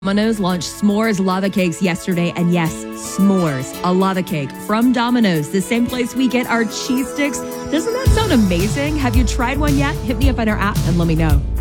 Domino's launched S'mores lava cakes yesterday, and yes, s'mores, a lava cake from Domino's, the same place we get our cheese sticks. Doesn't that sound amazing? Have you tried one yet? Hit me up on our app and let me know.